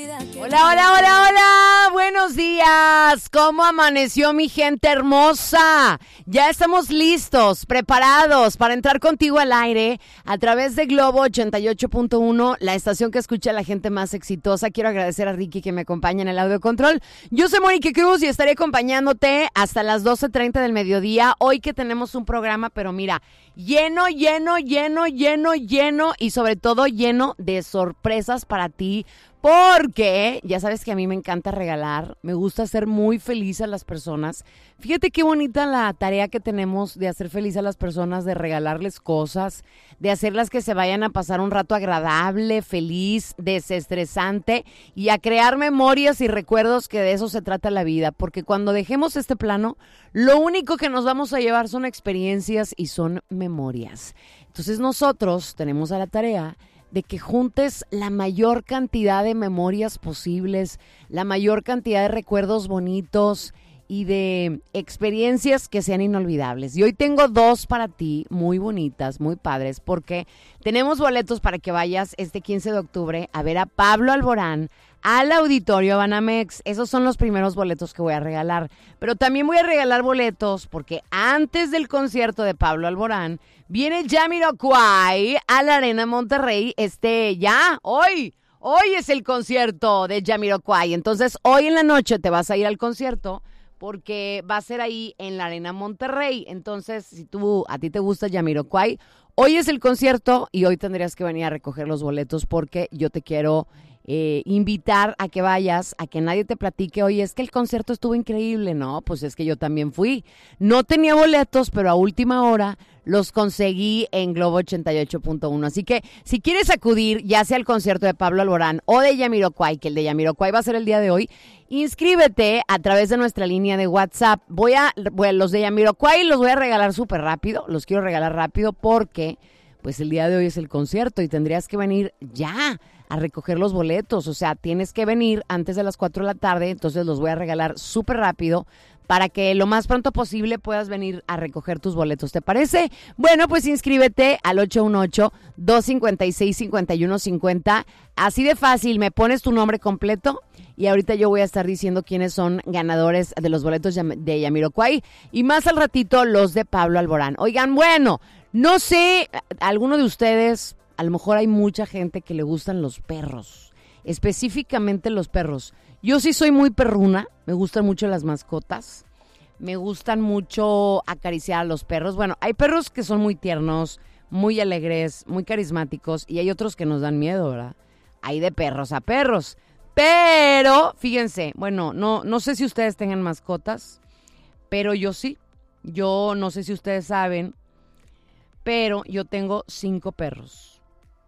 Hola, hola, hola, hola, buenos días, ¿cómo amaneció mi gente hermosa? Ya estamos listos, preparados para entrar contigo al aire a través de Globo 88.1, la estación que escucha a la gente más exitosa. Quiero agradecer a Ricky que me acompaña en el audio control. Yo soy Mónica Cruz y estaré acompañándote hasta las 12:30 del mediodía, hoy que tenemos un programa, pero mira, lleno y sobre todo lleno de sorpresas para ti. Porque ya sabes que a mí me encanta regalar, me gusta hacer muy feliz a las personas. Fíjate qué bonita la tarea que tenemos de hacer feliz a las personas, de regalarles cosas, de hacerlas que se vayan a pasar un rato agradable, feliz, desestresante y a crear memorias y recuerdos, que de eso se trata la vida. Porque cuando dejemos este plano, lo único que nos vamos a llevar son experiencias y son memorias. Entonces nosotros tenemos a la tarea de que juntes la mayor cantidad de memorias posibles, la mayor cantidad de recuerdos bonitos y de experiencias que sean inolvidables. Y hoy tengo dos para ti, muy bonitas, muy padres, porque tenemos boletos para que vayas este 15 de octubre a ver a Pablo Alborán al Auditorio Banamex. Esos son los primeros boletos que voy a regalar. Pero también voy a regalar boletos porque antes del concierto de Pablo Alborán viene Jamiroquai a la Arena Monterrey. Hoy es el concierto de Jamiroquai. Entonces, hoy en la noche te vas a ir al concierto porque va a ser ahí en la Arena Monterrey. Entonces, si a ti te gusta Jamiroquai, hoy es el concierto y hoy tendrías que venir a recoger los boletos porque yo te quiero invitar a que vayas, a que nadie te platique, oye, es que el concierto estuvo increíble. No, pues es que yo también fui. No tenía boletos, pero a última hora los conseguí en Globo 88.1. Así que si quieres acudir ya sea al concierto de Pablo Alborán o de Jamiroquai, que el de Jamiroquai va a ser el día de hoy, inscríbete a través de nuestra línea de WhatsApp. Los de Jamiroquai los voy a regalar súper rápido, los quiero regalar rápido porque pues el día de hoy es el concierto y tendrías que venir ya a recoger los boletos. O sea, tienes que venir antes de las 4 de la tarde, entonces los voy a regalar súper rápido para que lo más pronto posible puedas venir a recoger tus boletos. ¿Te parece? Bueno, pues inscríbete al 818-256-5150. Así de fácil, me pones tu nombre completo y ahorita yo voy a estar diciendo quiénes son ganadores de los boletos de Jamiroquai y más al ratito los de Pablo Alborán. Oigan, bueno, no sé, alguno de ustedes, a lo mejor hay mucha gente que le gustan los perros, específicamente los perros. Yo sí soy muy perruna, me gustan mucho las mascotas, me gustan mucho acariciar a los perros. Bueno, hay perros que son muy tiernos, muy alegres, muy carismáticos y hay otros que nos dan miedo, ¿verdad? Hay de perros a perros. Pero, fíjense, bueno, no sé si ustedes tengan mascotas, pero yo sí. Yo no sé si ustedes saben, pero yo tengo 5 perros.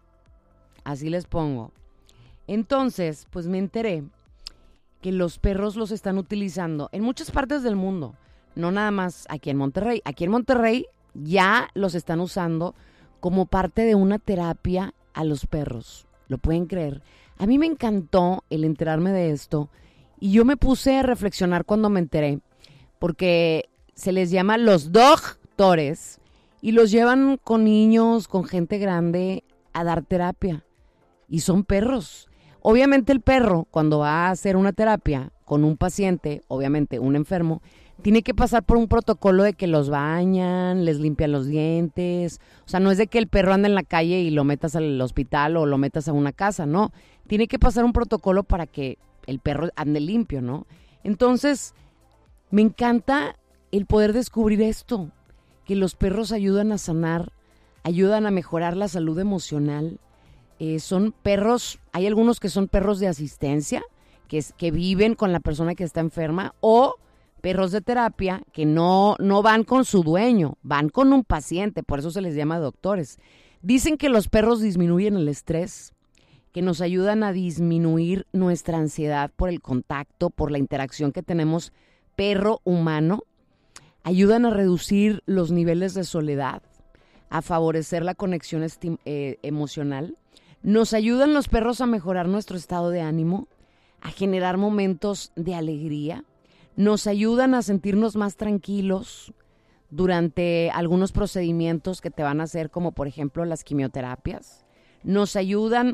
Así les pongo. Entonces, pues me enteré que los perros los están utilizando en muchas partes del mundo. No nada más aquí en Monterrey. Aquí en Monterrey ya los están usando como parte de una terapia a los perros. ¿Lo pueden creer? A mí me encantó el enterarme de esto y yo me puse a reflexionar cuando me enteré, porque se les llama los doctores y los llevan con niños, con gente grande a dar terapia y son perros. Obviamente el perro, cuando va a hacer una terapia con un paciente, obviamente un enfermo, tiene que pasar por un protocolo de que los bañan, les limpian los dientes. O sea, no es de que el perro ande en la calle y lo metas al hospital o lo metas a una casa, no. Tiene que pasar un protocolo para que el perro ande limpio, ¿no? Entonces, me encanta el poder descubrir esto, que los perros ayudan a sanar, ayudan a mejorar la salud emocional. Son perros, hay algunos que son perros de asistencia, que viven con la persona que está enferma, o perros de terapia que no van con su dueño, van con un paciente, por eso se les llama doctores. Dicen que los perros disminuyen el estrés, que nos ayudan a disminuir nuestra ansiedad por el contacto, por la interacción que tenemos perro-humano, ayudan a reducir los niveles de soledad, a favorecer la conexión emocional. Nos ayudan los perros a mejorar nuestro estado de ánimo, a generar momentos de alegría. Nos ayudan a sentirnos más tranquilos durante algunos procedimientos que te van a hacer, como por ejemplo las quimioterapias. Nos ayudan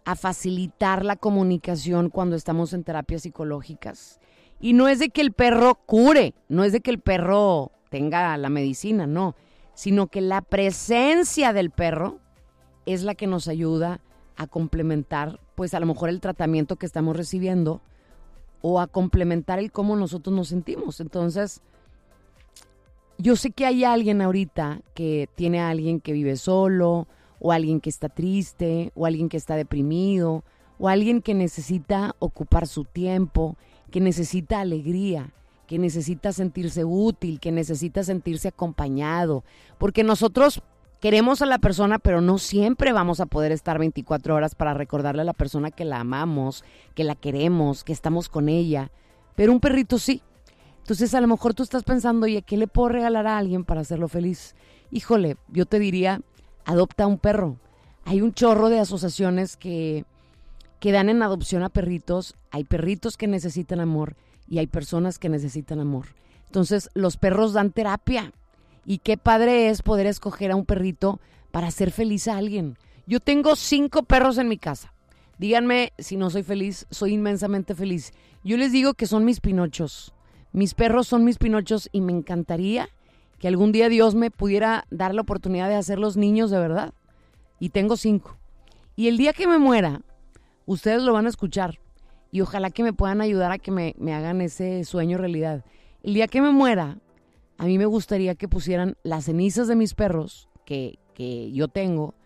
a facilitar la comunicación cuando estamos en terapias psicológicas. Y no es de que el perro cure, no es de que el perro tenga la medicina, no, sino que la presencia del perro es la que nos ayuda a complementar, pues a lo mejor el tratamiento que estamos recibiendo o a complementar el cómo nosotros nos sentimos. Entonces, yo sé que hay alguien ahorita que tiene a alguien que vive solo, o alguien que está triste, o alguien que está deprimido, o alguien que necesita ocupar su tiempo, que necesita alegría, que necesita sentirse útil, que necesita sentirse acompañado, porque nosotros queremos a la persona, pero no siempre vamos a poder estar 24 horas para recordarle a la persona que la amamos, que la queremos, que estamos con ella, pero un perrito sí. Entonces a lo mejor tú estás pensando, oye, ¿qué le puedo regalar a alguien para hacerlo feliz? Híjole, yo te diría, adopta un perro. Hay un chorro de asociaciones que dan en adopción a perritos. Hay perritos que necesitan amor y hay personas que necesitan amor. Entonces los perros dan terapia. Y qué padre es poder escoger a un perrito para hacer feliz a alguien. Yo tengo 5 perros en mi casa. Díganme si no soy feliz, soy inmensamente feliz. Yo les digo que son mis pinochos. Mis perros son mis pinochos y me encantaría que algún día Dios me pudiera dar la oportunidad de hacerlos niños de verdad. Y tengo 5. Y el día que me muera, ustedes lo van a escuchar. Y ojalá que me puedan ayudar a que me hagan ese sueño realidad. El día que me muera, a mí me gustaría que pusieran las cenizas de mis perros, que yo tengo,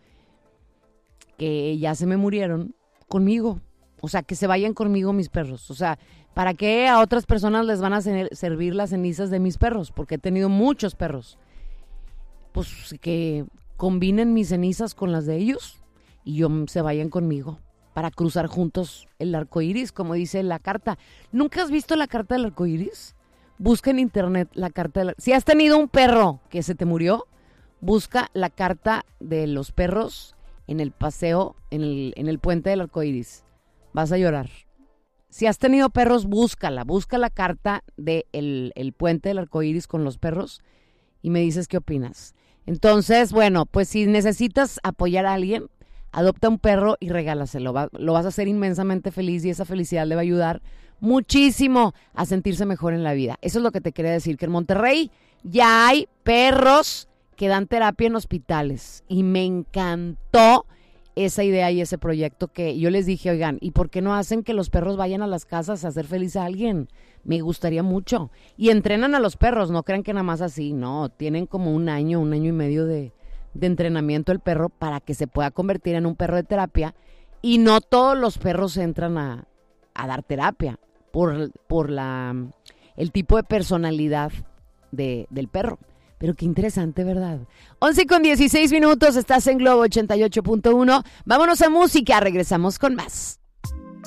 que ya se me murieron, conmigo. O sea, que se vayan conmigo mis perros. O sea, ¿para qué a otras personas les van a servir las cenizas de mis perros? Porque he tenido muchos perros. Pues que combinen mis cenizas con las de ellos y se vayan conmigo para cruzar juntos el arco iris, como dice la carta. ¿Nunca has visto la carta del arco iris? Busca en internet la carta del... Si has tenido un perro que se te murió, busca la carta de los perros en el paseo, en el puente del arco iris. Vas a llorar. Si has tenido perros, busca la carta del puente del arco iris con los perros y me dices qué opinas. Entonces, bueno, pues si necesitas apoyar a alguien, adopta un perro y regálaselo. Lo vas a hacer inmensamente feliz y esa felicidad le va a ayudar muchísimo a sentirse mejor en la vida. Eso es lo que te quería decir, que en Monterrey ya hay perros que dan terapia en hospitales y me encantó esa idea y ese proyecto que yo les dije, oigan, ¿y por qué no hacen que los perros vayan a las casas a hacer feliz a alguien? Me gustaría mucho. Y entrenan a los perros, no crean que nada más así, no, tienen como un año y medio de entrenamiento el perro para que se pueda convertir en un perro de terapia y no todos los perros entran a dar terapia por el tipo de personalidad del perro. Pero qué interesante, ¿verdad? 11:16, estás en Globo 88.1. Vámonos a música, regresamos con más.